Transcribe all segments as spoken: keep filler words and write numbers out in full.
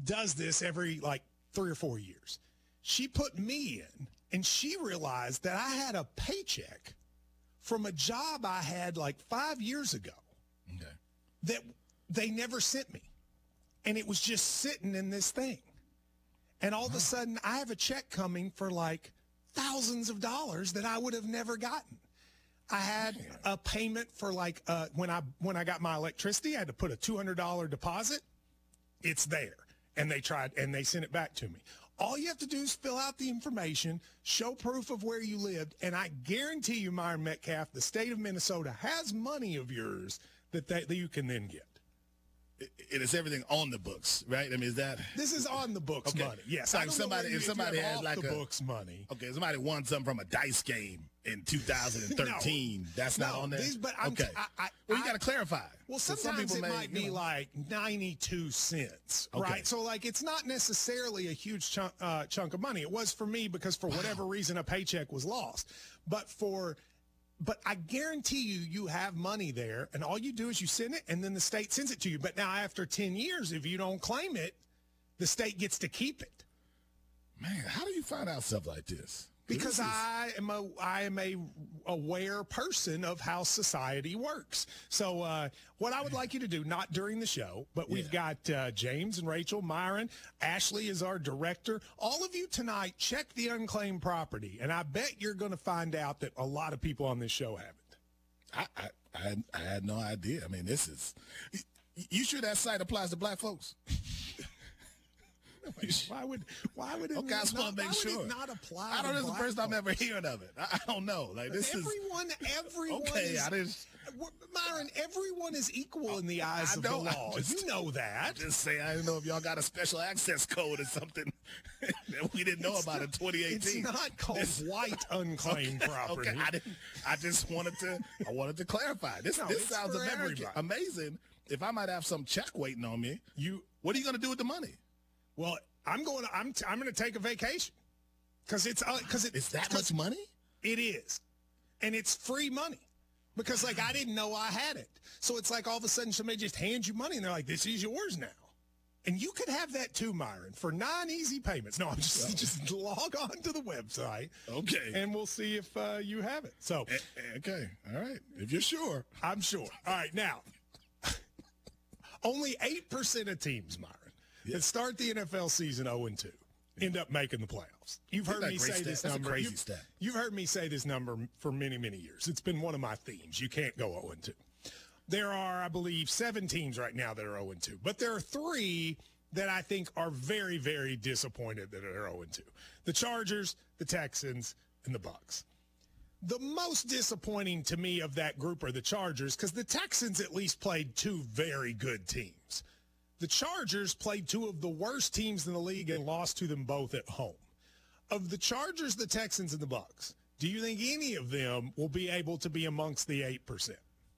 does this every like three or four years. She put me in, and she realized that I had a paycheck from a job I had like five years ago Okay. that they never sent me. And it was just sitting in this thing. And all of a sudden, I have a check coming for like thousands of dollars that I would have never gotten. I had a payment for like uh, when I when I got my electricity, I had to put a two hundred dollars deposit. It's there. And they tried, and they sent it back to me. All you have to do is fill out the information, show proof of where you lived, and I guarantee you, Myron Metcalf, the state of Minnesota has money of yours that, they, that you can then get. It, it is everything on the books, right? I mean, is that This is on the books okay. money. Yes. So I if don't know somebody, whether if you- somebody you have has off like the a books money. okay, somebody won something from a dice game in two thousand thirteen. No. That's not No, on there. these- but I'm- okay. I- I- well, you I- got to clarify. Well, So sometimes some it people may, might be you know, like ninety-two cents, Okay. right? So, like, it's not necessarily a huge chunk, uh, chunk of money. It was for me because for whatever reason a paycheck was lost. But for, but I guarantee you, you have money there, and all you do is you send it, and then the state sends it to you. But now, after ten years, if you don't claim it, the state gets to keep it. man, how do you find out stuff like this? Because This is- I am a I am a aware person of how society works. So uh, what I would like you to do, not during the show, but we've Yeah. got uh, James and Rachel, Myron, Ashley is our director. All of you tonight, check the unclaimed property, and I bet you're going to find out that a lot of people on this show haven't. I, I, I, had, I had no idea. I mean, this is. You sure that site applies to black folks? Why would why would it Okay, I just not, want to make why would sure. it not apply? I don't to know. This is the black first time I'm folks? ever hearing of it. I, I don't know. Like this is. Everyone, everyone Okay, is, I didn't- Myron, everyone is equal in the eyes I of know, the I law. just- You know that. Just say I didn't know if y'all got a special access code or something that we didn't know It's about not- in twenty eighteen. It's not called This- white unclaimed okay, property. Okay, I didn't. I just wanted to. I wanted to clarify. This No, this it's sounds for ama- everybody. amazing. If I might have some check waiting on me, You what are you going to do with the money? well, I'm going. To, I'm. T- I'm going to take a vacation because it's because it, Is that 'cause much money? It is, and it's free money because like I didn't know I had it. So it's like all of a sudden somebody just hands you money and they're like, "This is yours now." And you could have that too, Myron, for nine easy payments. No, I'm just just log on to the website, Okay. and we'll see if uh, you have it. So Eh, eh, Okay. All right. If you're sure. I'm sure. All right, now only eight percent of teams, Myron, that start the N F L season oh and two end up making the playoffs. You've Isn't heard that me a great say stat? this That's a number. crazy you've, stat. you've heard me say this number for many, many years. It's been one of my themes. You can't go oh and two. There are, I believe, seven teams right now that are oh and two, but there are three that I think are very, very disappointed that are oh and two. The Chargers, the Texans, and the Bucs. The most disappointing to me of that group are the Chargers because the Texans at least played two very good teams. The Chargers played two of the worst teams in the league and lost to them both at home. Of the Chargers, the Texans, and the Bucs, do you think any of them will be able to be amongst the eight percent?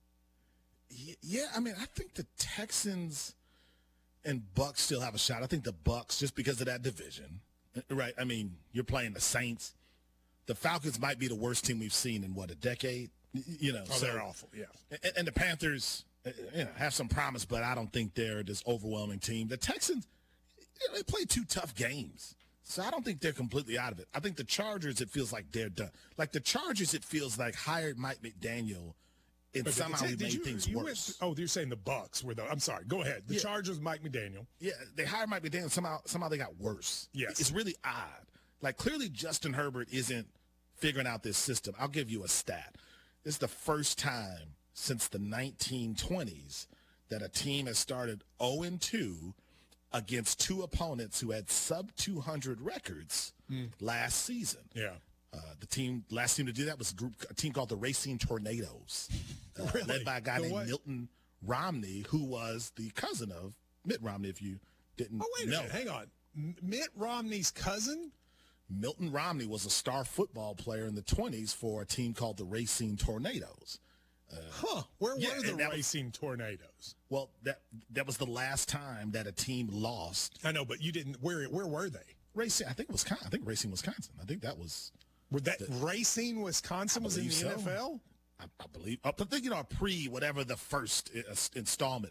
Y- Yeah, I mean, I think the Texans and Bucks still have a shot. I think the Bucks, just because of that division, right? I mean, you're playing the Saints. The Falcons might be the worst team we've seen in what, a decade? Y- You know, Oh, so- they're awful, yeah. And, and the Panthers, uh, you know, have some promise, but I don't think they're this overwhelming team. The Texans, you know, they play two tough games. So I don't think they're completely out of it. I think the Chargers, it feels like they're done. Like the Chargers, it feels like hired Mike McDaniel, and But somehow he did made you- things you worse. went- oh, you're saying the Bucs were the. I'm sorry. Go ahead. The Yeah. Chargers, Mike McDaniel. Yeah, they hired Mike McDaniel. Somehow, somehow they got worse. Yes. It's really odd. Like, clearly Justin Herbert isn't figuring out this system. I'll give you a stat. This is the first time since the nineteen twenties that a team has started oh and two against two opponents who had sub two hundred records last season. Yeah. Uh, the team last team to do that was a group a team called the Racing Tornadoes, uh, Really? led by a guy The named what? Milton Romney, who was the cousin of Mitt Romney. If you didn't Oh, wait a know, minute. Hang on. M- Mitt Romney's cousin? Milton Romney was a star football player in the twenties for a team called the Racing Tornadoes. Huh. Where yeah, were the and that was- Racing Tornadoes? Well, that that was the last time that a team lost. I know, but you didn't. Where where were they? Racing, I think Wisconsin. I think Racing, Wisconsin. I think that was. Were that Racing Wisconsin was in the believe so. N F L? I, I believe. I think you know pre whatever the first uh, installment.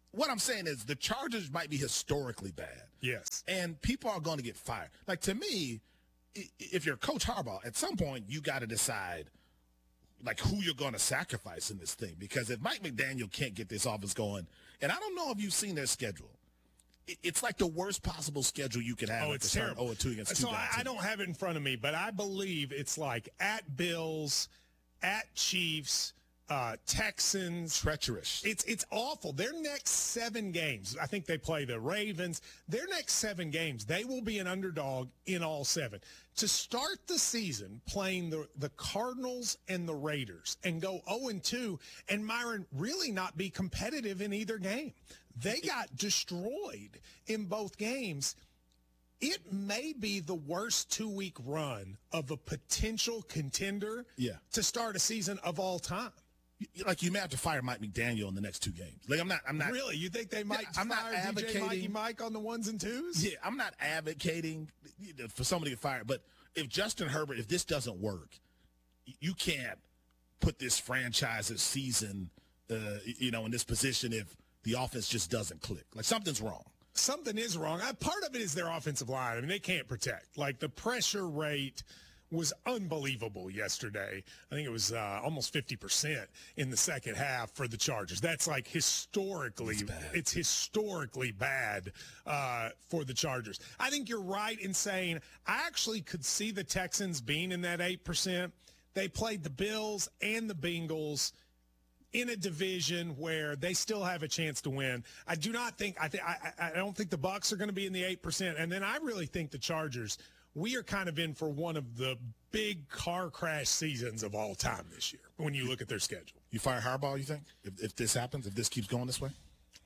what I'm saying is the Chargers might be historically bad. Yes. And people are going to get fired. Like, to me, if you're Coach Harbaugh, at some point you got to decide, like, who you're going to sacrifice in this thing. Because if Mike McDaniel can't get this offense going, and I don't know if you've seen their schedule. It's like the worst possible schedule you could have. Oh, it's terrible. oh and two against two So I, I don't have it in front of me, but I believe it's like at Bills, at Chiefs, uh, Texans. Treacherous. It's it's awful. Their next seven games, I think they play the Ravens. Their next seven games, they will be an underdog in all seven. To start the season playing the, the Cardinals and the Raiders and go oh and two, and Myron really not be competitive in either game. They got destroyed in both games. It may be the worst two-week run of a potential contender yeah. to start a season of all time. Like, you may have to fire Mike McDaniel in the next two games. Like, I'm not, I'm not really. You think they might? Yeah, I'm fire not advocating D J Mikey Mike on the ones and twos. Yeah, I'm not advocating for somebody to get fired. But if Justin Herbert, if this doesn't work, you can't put this franchise's season, uh, you know, in this position if the offense just doesn't click. Like, something's wrong. Something is wrong. I, part of it is their offensive line. I mean, they can't protect. Like, the pressure rate was unbelievable yesterday. I think it was uh, almost fifty percent in the second half for the Chargers. That's like historically, it's historically bad uh, for the Chargers. I think you're right in saying I actually could see the Texans being in that eight percent. They played the Bills and the Bengals in a division where they still have a chance to win. I do not think I think I, I don't think the Bucs are going to be in the eight percent, and then I really think the Chargers. We are kind of in for one of the big car crash seasons of all time this year when you look at their schedule. You fire Harbaugh, you think, if, if this happens, if this keeps going this way?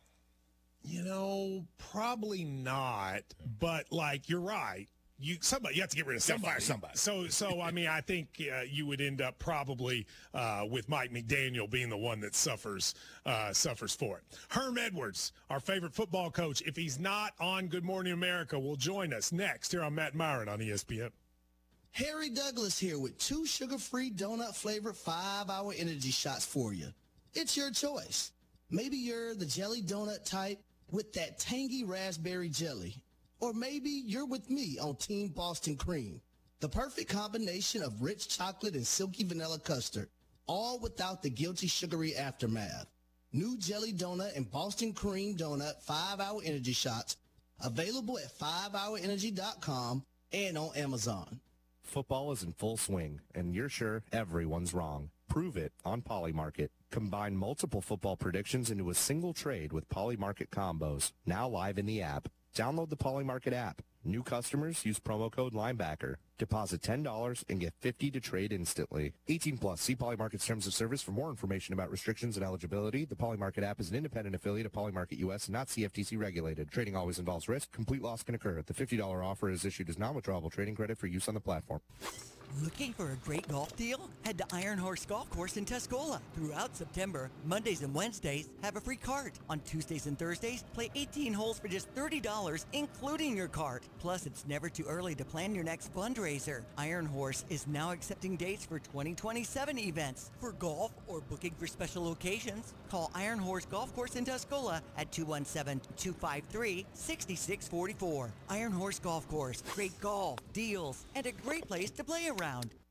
You know, probably not. But, like, you're right. You somebody you have to get rid of somebody. Fire somebody. So so I mean I think uh, you would end up probably uh, with Mike McDaniel being the one that suffers uh, suffers for it. Herm Edwards, our favorite football coach, if he's not on Good Morning America, will join us next here on Matt Myron on E S P N. Harry Douglas here with two sugar-free donut-flavored five-hour energy shots for you. It's your choice. Maybe you're the jelly donut type with that tangy raspberry jelly. Or maybe you're with me on Team Boston Cream, the perfect combination of rich chocolate and silky vanilla custard, all without the guilty sugary aftermath. New Jelly Donut and Boston Cream Donut five-hour energy shots, available at five hour energy dot com and on Amazon. Football is in full swing, and you're sure everyone's wrong. Prove it on Polymarket. Combine multiple football predictions into a single trade with Polymarket combos, now live in the app. Download the Polymarket app. New customers use promo code Linebacker. Deposit ten dollars and get fifty dollars to trade instantly. eighteen plus. See Polymarket's terms of service for more information about restrictions and eligibility. The Polymarket app is an independent affiliate of Polymarket U S and not C F T C regulated. Trading always involves risk. Complete loss can occur. The fifty dollars offer is issued as non-withdrawable trading credit for use on the platform. Looking for a great golf deal? Head to Iron Horse Golf Course in Tuscola. Throughout September, Mondays and Wednesdays, have a free cart. On Tuesdays and Thursdays, play eighteen holes for just thirty dollars, including your cart. Plus, it's never too early to plan your next fundraiser. Iron Horse is now accepting dates for twenty twenty-seven events. For golf or booking for special occasions, call Iron Horse Golf Course in Tuscola at two one seven, two five three, six six four four. Iron Horse Golf Course. Great golf, deals, and a great place to play around.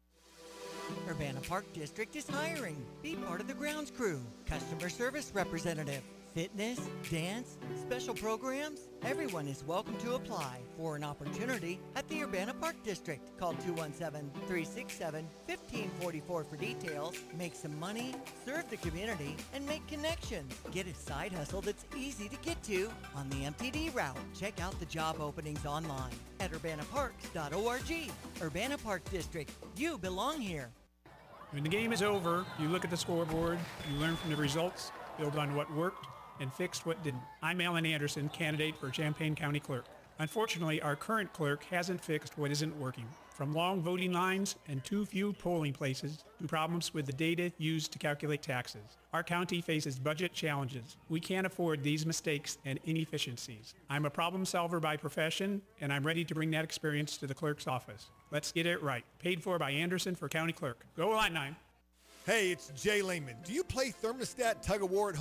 Urbana Park District is hiring. Be part of the grounds crew, customer service representative, fitness, dance, special programs. Everyone is welcome to apply for an opportunity at the Urbana Park District. Call two one seven, three six seven, one five four four for details. Make some money, serve the community, and make connections. Get a side hustle that's easy to get to on the M T D route. Check out the job openings online at urbana parks dot org. Urbana Park District, you belong here. When the game is over, you look at the scoreboard, you learn from the results, build on what worked, and fixed what didn't. I'm Alan Anderson, candidate for Champaign County Clerk. Unfortunately, our current clerk hasn't fixed what isn't working. From long voting lines and too few polling places to problems with the data used to calculate taxes. Our county faces budget challenges. We can't afford these mistakes and inefficiencies. I'm a problem solver by profession, and I'm ready to bring that experience to the clerk's office. Let's get it right. Paid for by Anderson for County Clerk. Go Line nine. Hey, it's Jay Lehman. Do you play thermostat tug of war at home?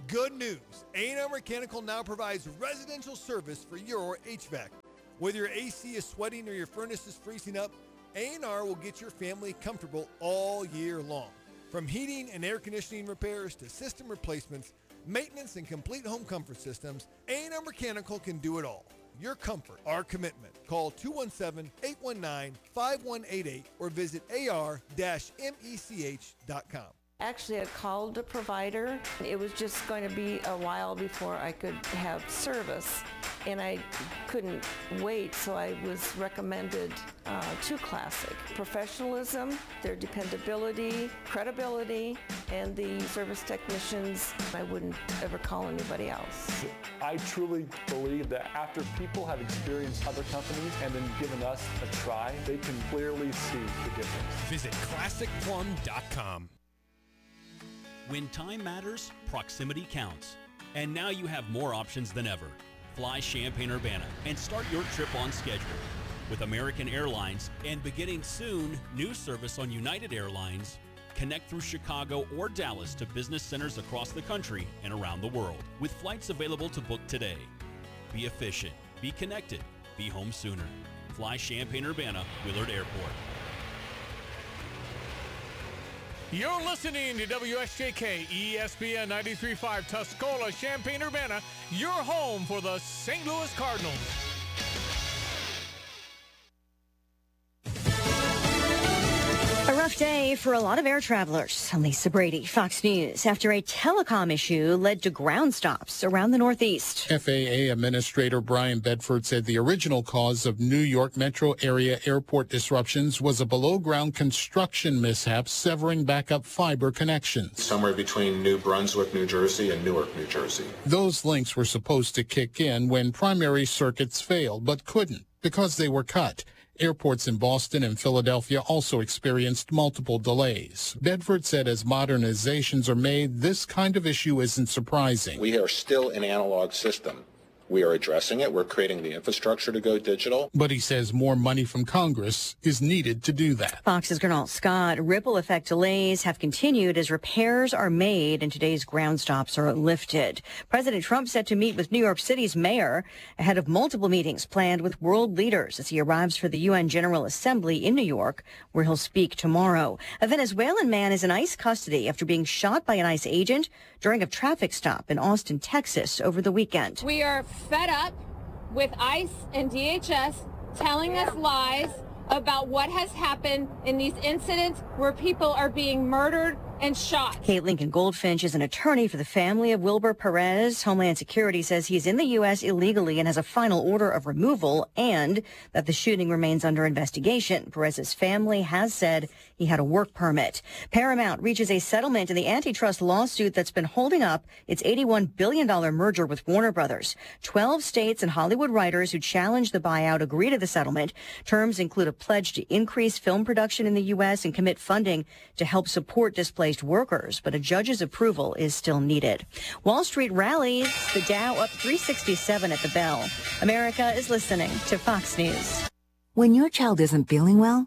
Good news. A and R Mechanical now provides residential service for your H V A C. Whether your A C is sweating or your furnace is freezing up, A and R will get your family comfortable all year long. From heating and air conditioning repairs to system replacements, maintenance, and complete home comfort systems, A and R Mechanical can do it all. Your comfort, our commitment. Call two one seven, eight one nine, five one eight eight or visit A R mech dot com. Actually, I called the provider. It was just going to be a while before I could have service, and I couldn't wait, so I was recommended uh, to Classic. Professionalism, their dependability, credibility, and the service technicians, I wouldn't ever call anybody else. I truly believe that after people have experienced other companies and then given us a try, they can clearly see the difference. Visit classic plum dot com. When time matters, proximity counts. And now you have more options than ever. Fly Champaign-Urbana and start your trip on schedule. With American Airlines and beginning soon, new service on United Airlines, connect through Chicago or Dallas to business centers across the country and around the world with flights available to book today. Be efficient, be connected, be home sooner. Fly Champaign-Urbana, Willard Airport. You're listening to W S J K E S P N ninety-three point five Tuscola, Champaign-Urbana, your home for the Saint Louis Cardinals. A rough day for a lot of air travelers. I'm Lisa Brady, Fox News. After a telecom issue led to ground stops around the Northeast. F A A Administrator Brian Bedford said the original cause of New York metro area airport disruptions was a below-ground construction mishap severing backup fiber connections. Somewhere between New Brunswick, New Jersey and Newark, New Jersey. Those links were supposed to kick in when primary circuits failed, but couldn't because they were cut. Airports in Boston and Philadelphia also experienced multiple delays. Bedford said as modernizations are made, this kind of issue isn't surprising. We are still an analog system. We are addressing it. We're creating the infrastructure to go digital. But he says more money from Congress is needed to do that. Fox's Gernal Scott. Ripple effect delays have continued as repairs are made and today's ground stops are lifted. President Trump set to meet with New York City's mayor ahead of multiple meetings planned with world leaders as he arrives for the U N General Assembly in New York, where he'll speak tomorrow. A Venezuelan man is in ICE custody after being shot by an ICE agent during a traffic stop in Austin, Texas over the weekend. We are fed up with ICE and D H S telling us lies about what has happened in these incidents where people are being murdered and shot. Kate Lincoln Goldfinch is an attorney for the family of Wilbur Perez. Homeland Security says he's in the U S illegally and has a final order of removal and that the shooting remains under investigation. Perez's family has said he had a work permit. Paramount reaches a settlement in the antitrust lawsuit that's been holding up its eighty-one billion dollars merger with Warner Brothers. Twelve states and Hollywood writers who challenged the buyout agree to the settlement. Terms include a pledge to increase film production in the U S and commit funding to help support displaced workers, but a judge's approval is still needed. Wall Street rallies, the Dow up three sixty-seven at the bell. America is listening to Fox News. When your child isn't feeling well,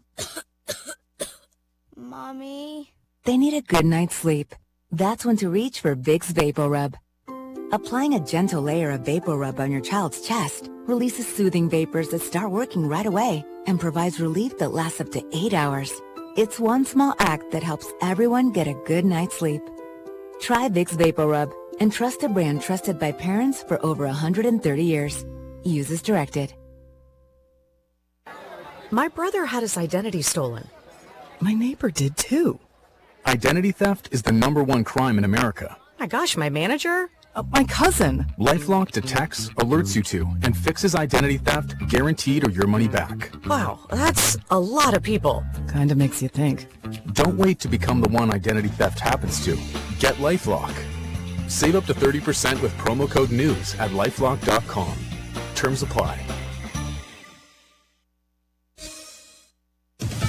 Mommy, they need a good night's sleep. That's when to reach for Vicks VapoRub. Applying a gentle layer of VapoRub on your child's chest releases soothing vapors that start working right away and provides relief that lasts up to eight hours. It's one small act that helps everyone get a good night's sleep. Try Vicks VapoRub and trust a brand trusted by parents for over one hundred thirty years. Use as directed. My brother had his identity stolen. My neighbor did too. Identity theft is the number one crime in America. My gosh, my manager? Uh, my cousin. LifeLock detects, alerts you to, and fixes identity theft guaranteed or your money back. Wow, that's a lot of people. Kinda makes you think. Don't wait to become the one identity theft happens to. Get LifeLock. Save up to thirty percent with promo code NEWS at lifelock dot com. Terms apply.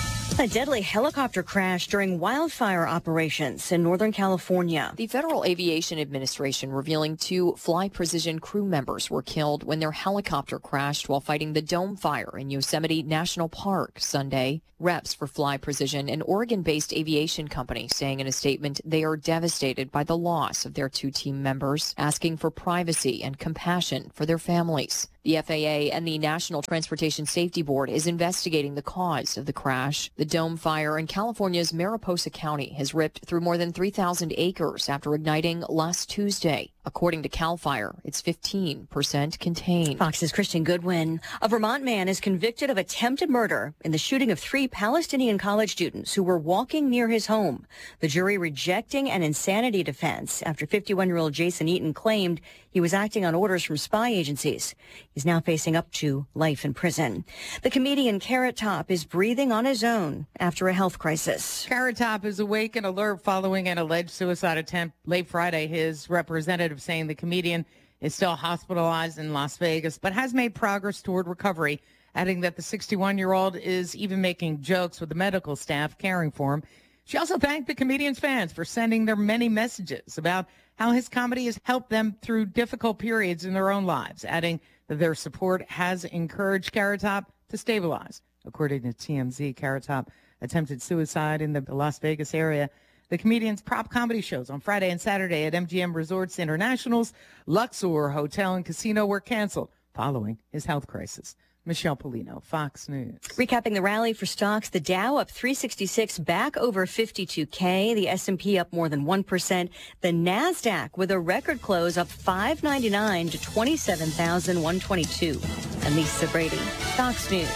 A deadly helicopter crash during wildfire operations in Northern California. The Federal Aviation Administration revealing two Fly Precision crew members were killed when their helicopter crashed while fighting the Dome Fire in Yosemite National Park Sunday. Reps for Fly Precision, an Oregon-based aviation company, saying in a statement they are devastated by the loss of their two team members, asking for privacy and compassion for their families. The F A A and the National Transportation Safety Board is investigating the cause of the crash. The Dome Fire in California's Mariposa County has ripped through more than three thousand acres after igniting last Tuesday. According to CAL FIRE, it's fifteen percent contained. Fox's Christian Goodwin. A Vermont man is convicted of attempted murder in the shooting of three Palestinian college students who were walking near his home. The jury rejecting an insanity defense after fifty-one-year-old Jason Eaton claimed he was acting on orders from spy agencies. He's now facing up to life in prison. The comedian Carrot Top is breathing on his own after a health crisis. Carrot Top is awake and alert following an alleged suicide attempt late Friday. His representative saying the comedian is still hospitalized in Las Vegas, but has made progress toward recovery, adding that the sixty-one-year-old is even making jokes with the medical staff caring for him. She also thanked the comedian's fans for sending their many messages about how his comedy has helped them through difficult periods in their own lives, adding that their support has encouraged Carrot Top to stabilize. According to T M Z, Carrot Top attempted suicide in the Las Vegas area. The comedian's prop comedy shows on Friday and Saturday at M G M Resorts International's Luxor Hotel and Casino were canceled following his health crisis. Michelle Polino, Fox News. Recapping the rally for stocks, the Dow up three sixty-six, back over fifty-two K. The S and P up more than one percent. The NASDAQ with a record close up five ninety-nine to twenty-seven thousand one hundred twenty-two. I'm Lisa Brady, Fox News.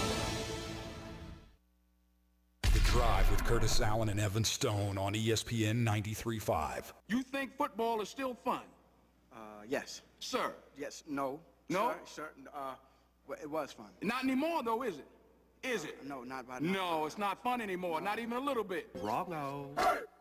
The Drive with Curtis Allen and Evan Stone on E S P N ninety-three point five. You think football is still fun? Uh, yes. Sir? Yes. No. No? Sir, sir, uh, well, it was fun. Not anymore, though, is it? Is it? No, not by now. No, it's not fun anymore. Not even a little bit. Wrong. No.